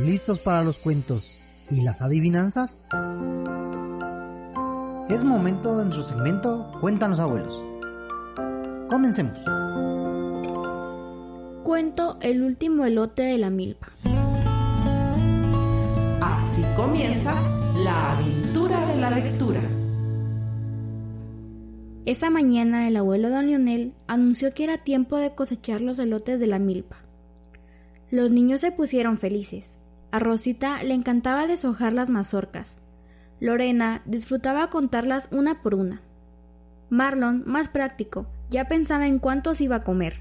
listos para los cuentos y las adivinanzas? Es momento de nuestro segmento Cuéntanos Abuelos. Comencemos. Cuento El último elote de la milpa. Así comienza la aventura de la lectura. Esa mañana el abuelo don Leonel anunció que era tiempo de cosechar los elotes de la milpa. Los niños se pusieron felices. A Rosita le encantaba deshojar las mazorcas. Lorena disfrutaba contarlas una por una. Marlon, más práctico, ya pensaba en cuántos iba a comer.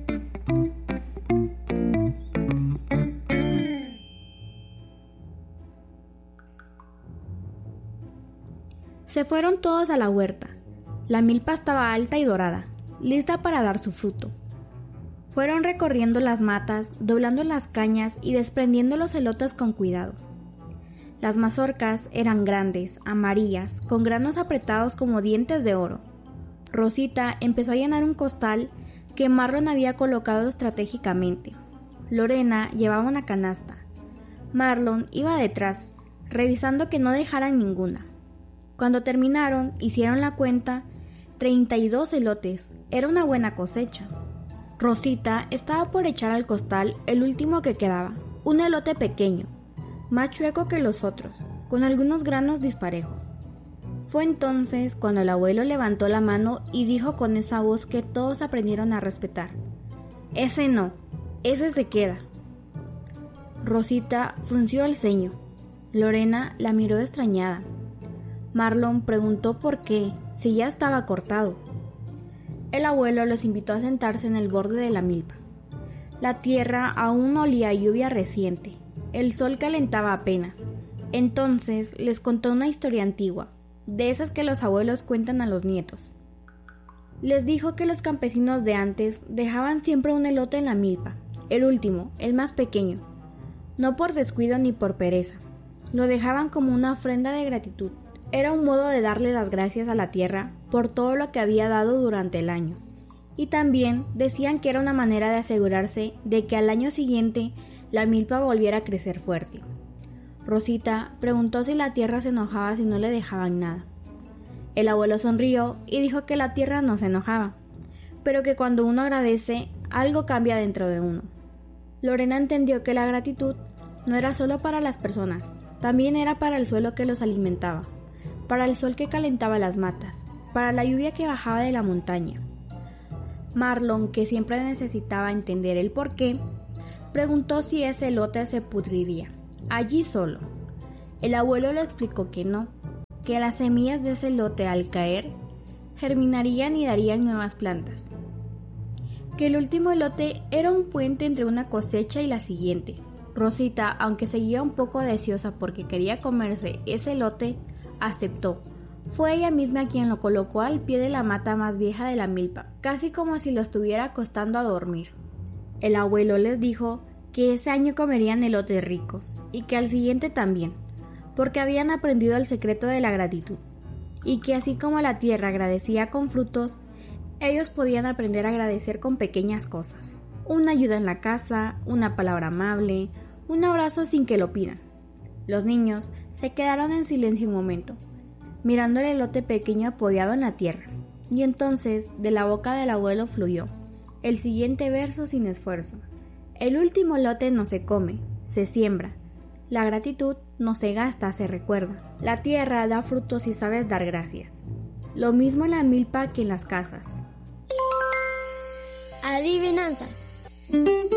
Se fueron todos a la huerta. La milpa estaba alta y dorada, lista para dar su fruto. Fueron recorriendo las matas, doblando las cañas y desprendiendo los elotes con cuidado. Las mazorcas eran grandes, amarillas, con granos apretados como dientes de oro. Rosita empezó a llenar un costal que Marlon había colocado estratégicamente. Lorena llevaba una canasta. Marlon iba detrás, revisando que no dejaran ninguna. Cuando terminaron, hicieron la cuenta: 32 elotes. Era una buena cosecha. Rosita estaba por echar al costal el último que quedaba, un elote pequeño, más chueco que los otros, con algunos granos disparejos. Fue entonces cuando el abuelo levantó la mano y dijo con esa voz que todos aprendieron a respetar: «Ese no, ese se queda». Rosita frunció el ceño. Lorena la miró extrañada. Marlon preguntó por qué, si ya estaba cortado. El abuelo los invitó a sentarse en el borde de la milpa. La tierra aún olía a lluvia reciente. El sol calentaba apenas. Entonces les contó una historia antigua, de esas que los abuelos cuentan a los nietos. Les dijo que los campesinos de antes dejaban siempre un elote en la milpa, el último, el más pequeño. No por descuido ni por pereza. Lo dejaban como una ofrenda de gratitud. Era un modo de darle las gracias a la tierra por todo lo que había dado durante el año. Y también decían que era una manera de asegurarse de que al año siguiente la milpa volviera a crecer fuerte. Rosita preguntó si la tierra se enojaba si no le dejaban nada. El abuelo sonrió y dijo que la tierra no se enojaba, pero que cuando uno agradece, algo cambia dentro de uno. Lorena entendió que la gratitud no era solo para las personas, también era para el suelo que los alimentaba, para el sol que calentaba las matas, para la lluvia que bajaba de la montaña. Marlon, que siempre necesitaba entender el porqué, preguntó si ese elote se pudriría, allí solo. El abuelo le explicó que no, que las semillas de ese elote al caer germinarían y darían nuevas plantas. Que el último elote era un puente entre una cosecha y la siguiente. Rosita, aunque seguía un poco deseosa porque quería comerse ese elote, aceptó. Fue ella misma quien lo colocó al pie de la mata más vieja de la milpa, casi como si lo estuviera acostando a dormir. El abuelo les dijo que ese año comerían elotes ricos y que al siguiente también, porque habían aprendido el secreto de la gratitud, y que así como la tierra agradecía con frutos, ellos podían aprender a agradecer con pequeñas cosas: una ayuda en la casa, una palabra amable, un abrazo sin que lo pidan. Los niños se quedaron en silencio un momento, mirando el elote pequeño apoyado en la tierra, y entonces de la boca del abuelo fluyó el siguiente verso sin esfuerzo: el último elote no se come, se siembra. La gratitud no se gasta, se recuerda. La tierra da frutos si sabes dar gracias. Lo mismo en la milpa que en las casas. Adivinanzas.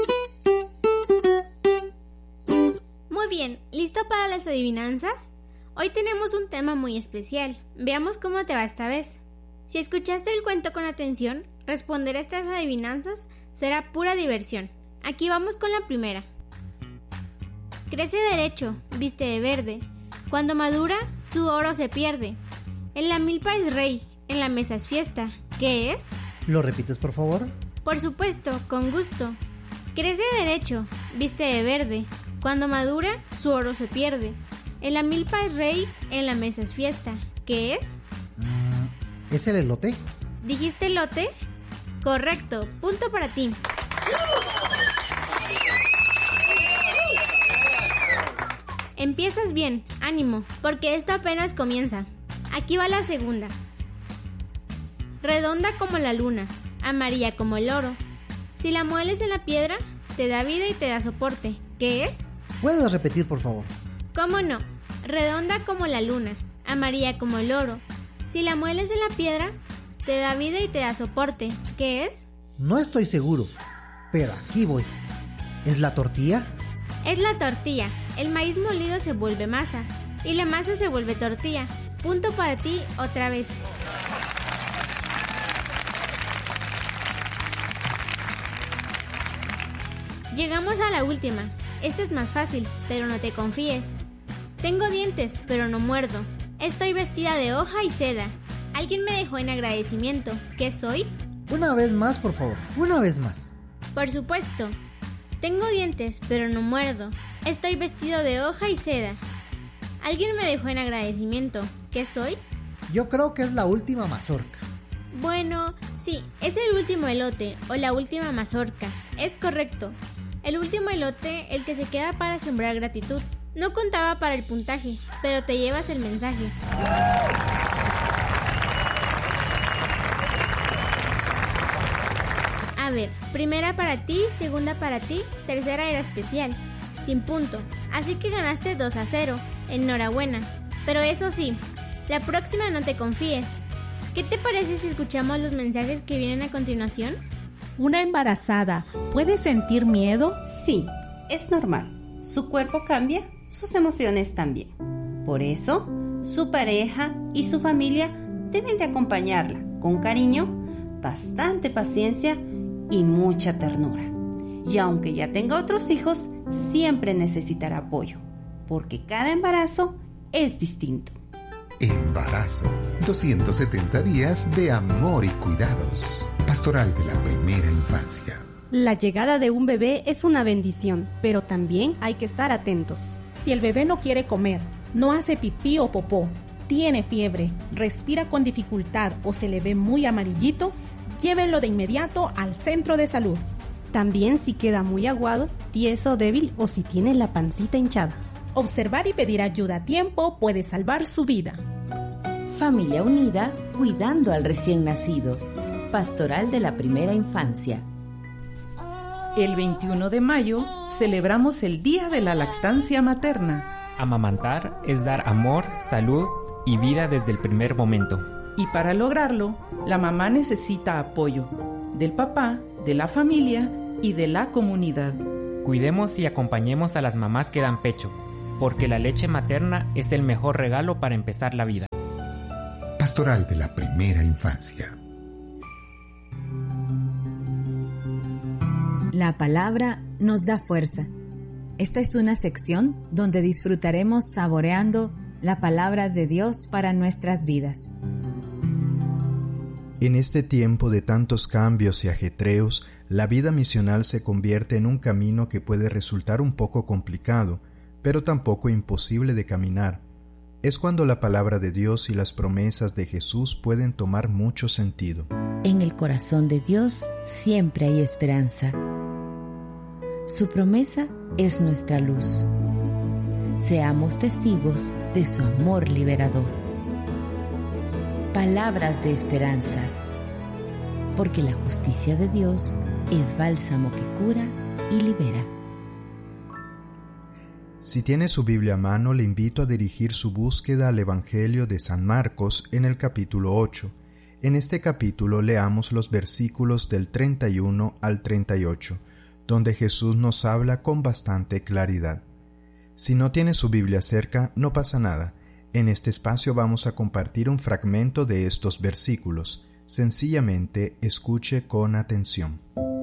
Muy bien, ¿listo para las adivinanzas? Hoy tenemos un tema muy especial. Veamos cómo te va esta vez. Si escuchaste el cuento con atención, responder a estas adivinanzas será pura diversión. Aquí vamos con la primera. Crece derecho, viste de verde. Cuando madura, su oro se pierde. En la milpa es rey, en la mesa es fiesta. ¿Qué es? ¿Lo repites, por favor? Por supuesto, con gusto. Crece derecho, viste de verde. Cuando madura, su oro se pierde. En la milpa es rey, en la mesa es fiesta. ¿Qué es? ¿Es el elote? ¿Dijiste elote? Correcto, punto para ti. Empiezas bien, ánimo, porque esto apenas comienza. Aquí va la segunda. Redonda como la luna, amarilla como el oro. Si la mueles en la piedra, te da vida y te da soporte. ¿Qué es? ¿Puedes repetir, por favor? ¿Cómo no? Redonda como la luna, amarilla como el oro. Si la mueles en la piedra, te da vida y te da soporte. ¿Qué es? No estoy seguro, pero aquí voy. ¿Es la tortilla? Es la tortilla. El maíz molido se vuelve masa y la masa se vuelve tortilla. Punto para ti otra vez. Llegamos a la última. Esta es más fácil, pero no te confíes. Tengo dientes, pero no muerdo. Estoy vestida de hoja y seda. Alguien me dejó en agradecimiento. ¿Qué soy? Una vez más, por favor. Una vez más. Por supuesto. Tengo dientes, pero no muerdo. Estoy vestido de hoja y seda. Alguien me dejó en agradecimiento. ¿Qué soy? Yo creo que es la última mazorca. Bueno, sí, es el último elote o la última mazorca. Es correcto. El último elote, el que se queda para sembrar gratitud. No contaba para el puntaje, pero te llevas el mensaje. A ver, primera para ti, segunda para ti, tercera era especial, sin punto. Así que ganaste 2-0. Enhorabuena. Pero eso sí, la próxima no te confíes. ¿Qué te parece si escuchamos los mensajes que vienen a continuación? ¿Una embarazada puede sentir miedo? Sí, es normal. Su cuerpo cambia, sus emociones también. Por eso, su pareja y su familia deben de acompañarla con cariño, bastante paciencia y mucha ternura. Y aunque ya tenga otros hijos, siempre necesitará apoyo, porque cada embarazo es distinto. Embarazo. 270 días de amor y cuidados. Pastoral de la Primera Infancia. La llegada de un bebé es una bendición, pero también hay que estar atentos. Si el bebé no quiere comer, no hace pipí o popó, tiene fiebre, respira con dificultad o se le ve muy amarillito, llévenlo de inmediato al centro de salud. También si queda muy aguado, tieso o débil o si tiene la pancita hinchada. Observar y pedir ayuda a tiempo puede salvar su vida. Familia unida, cuidando al recién nacido. Pastoral de la Primera Infancia. El 21 de mayo celebramos el Día de la Lactancia Materna. Amamantar es dar amor, salud y vida desde el primer momento. Y para lograrlo, la mamá necesita apoyo del papá, de la familia y de la comunidad. Cuidemos y acompañemos a las mamás que dan pecho, porque la leche materna es el mejor regalo para empezar la vida. Pastoral de la Primera Infancia. La palabra nos da fuerza. Esta es una sección donde disfrutaremos saboreando la palabra de Dios para nuestras vidas. En este tiempo de tantos cambios y ajetreos, la vida misional se convierte en un camino que puede resultar un poco complicado, pero tampoco imposible de caminar. Es cuando la palabra de Dios y las promesas de Jesús pueden tomar mucho sentido. En el corazón de Dios siempre hay esperanza. Su promesa es nuestra luz. Seamos testigos de su amor liberador. Palabras de esperanza, porque la justicia de Dios es bálsamo que cura y libera. Si tiene su Biblia a mano, le invito a dirigir su búsqueda al Evangelio de San Marcos en el capítulo 8. En este capítulo leamos los versículos del 31 al 38, donde Jesús nos habla con bastante claridad. Si no tiene su Biblia cerca, no pasa nada. En este espacio vamos a compartir un fragmento de estos versículos. Sencillamente escuche con atención.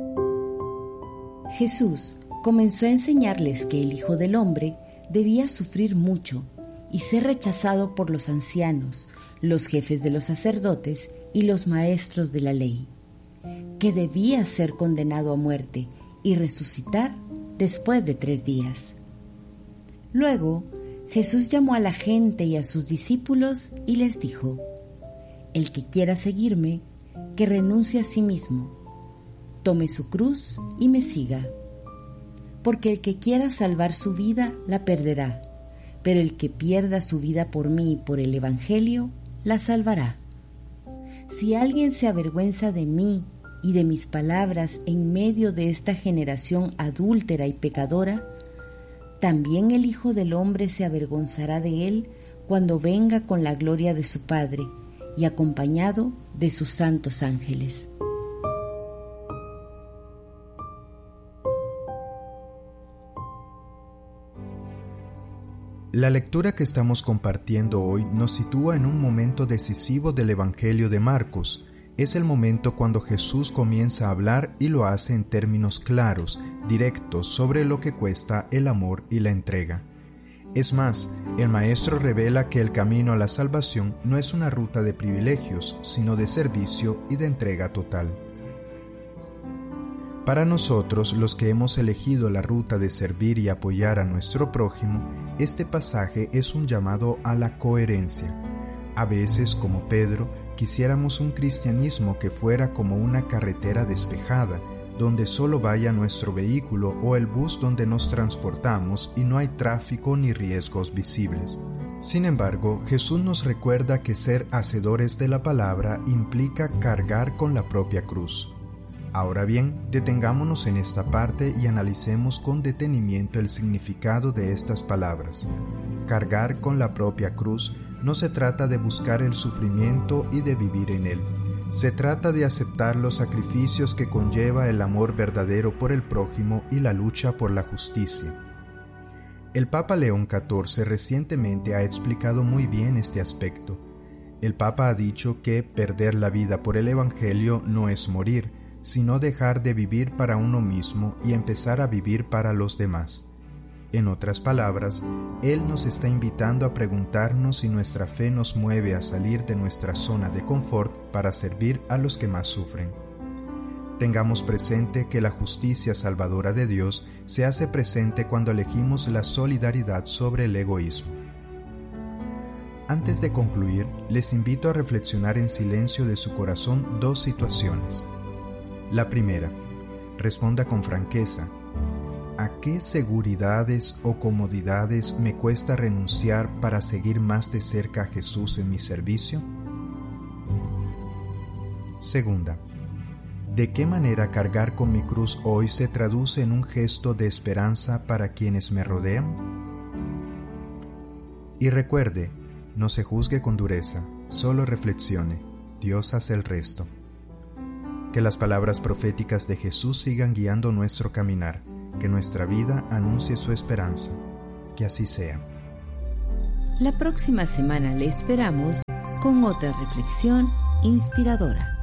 Jesús comenzó a enseñarles que el Hijo del Hombre debía sufrir mucho y ser rechazado por los ancianos, los jefes de los sacerdotes y los maestros de la ley, que debía ser condenado a muerte y resucitar después de 3 días. Luego, Jesús llamó a la gente y a sus discípulos y les dijo: el que quiera seguirme, que renuncie a sí mismo, tome su cruz y me siga. Porque el que quiera salvar su vida la perderá, pero el que pierda su vida por mí y por el Evangelio, la salvará. Si alguien se avergüenza de mí y de mis palabras en medio de esta generación adúltera y pecadora, también el Hijo del Hombre se avergonzará de él cuando venga con la gloria de su Padre y acompañado de sus santos ángeles. La lectura que estamos compartiendo hoy nos sitúa en un momento decisivo del Evangelio de Marcos. Es el momento cuando Jesús comienza a hablar y lo hace en términos claros, directos, sobre lo que cuesta el amor y la entrega. Es más, el Maestro revela que el camino a la salvación no es una ruta de privilegios, sino de servicio y de entrega total. Para nosotros, los que hemos elegido la ruta de servir y apoyar a nuestro prójimo, este pasaje es un llamado a la coherencia. A veces, como Pedro, quisiéramos un cristianismo que fuera como una carretera despejada, donde solo vaya nuestro vehículo o el bus donde nos transportamos y no hay tráfico ni riesgos visibles. Sin embargo, Jesús nos recuerda que ser hacedores de la palabra implica cargar con la propia cruz. Ahora bien, detengámonos en esta parte y analicemos con detenimiento el significado de estas palabras. Cargar con la propia cruz no se trata de buscar el sufrimiento y de vivir en él. Se trata de aceptar los sacrificios que conlleva el amor verdadero por el prójimo y la lucha por la justicia. El Papa León XIV recientemente ha explicado muy bien este aspecto. El Papa ha dicho que perder la vida por el Evangelio no es morir, sino dejar de vivir para uno mismo y empezar a vivir para los demás. En otras palabras, Él nos está invitando a preguntarnos si nuestra fe nos mueve a salir de nuestra zona de confort para servir a los que más sufren. Tengamos presente que la justicia salvadora de Dios se hace presente cuando elegimos la solidaridad sobre el egoísmo. Antes de concluir, les invito a reflexionar en silencio de su corazón dos situaciones. La primera, responda con franqueza. ¿A qué seguridades o comodidades me cuesta renunciar para seguir más de cerca a Jesús en mi servicio? Segunda, ¿de qué manera cargar con mi cruz hoy se traduce en un gesto de esperanza para quienes me rodean? Y recuerde, no se juzgue con dureza, solo reflexione. Dios hace el resto. Que las palabras proféticas de Jesús sigan guiando nuestro caminar, que nuestra vida anuncie su esperanza. Que así sea. La próxima semana le esperamos con otra reflexión inspiradora.